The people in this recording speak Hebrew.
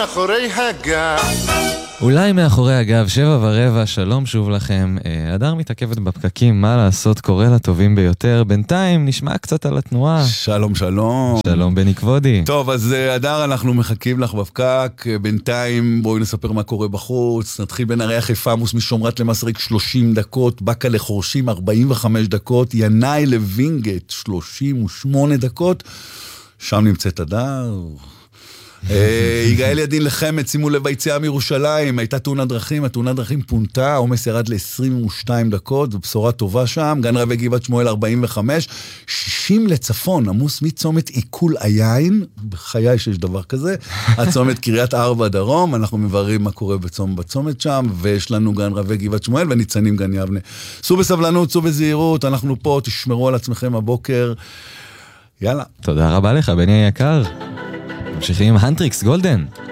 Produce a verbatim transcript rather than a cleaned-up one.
מאחורי הגב. אולי מאחורי הגב, שבע ורבע, שלום שוב לכם. הדר מתעכבת בפקקים, מה לעשות, קורא לטובים ביותר. בינתיים נשמע קצת על התנועה. שלום, שלום. שלום בני כבודי. טוב, אז הדר, אנחנו מחכים לך בפקק. בינתיים בואי נספר מה קורה בחוץ. נתחיל בנערי חיפה, עמוס משומרת למסריק שלושים דקות, בקה לחורשים ארבעים וחמש דקות, ינאי לווינגט שלושים ושמונה דקות. שם נמצאת הדר. יגאל ידין לחמת, שימו לב ביציאה מירושלים, הייתה תאונת דרכים, התאונת דרכים פונתה, העומס ירד ל-עשרים ושתיים דקות, זו בשורה טובה שם, גן רבי גבעת שמואל ארבעים וחמש, שישים לצפון, עמוס מצומת עיכול היין, בחיי שיש דבר כזה, הצומת קריית ארבע דרום, אנחנו מבררים מה קורה בצום, בצומת שם, ויש לנו גן רבי גבעת שמואל וניצנים גן יבנה. סעו בסבלנות, סעו בזהירות, אנחנו פה, תשמרו על עצמכם הבוקר, יאללה. תודה רבה לך, בני היקר. ממשיכים עם הנטריקס גולדן.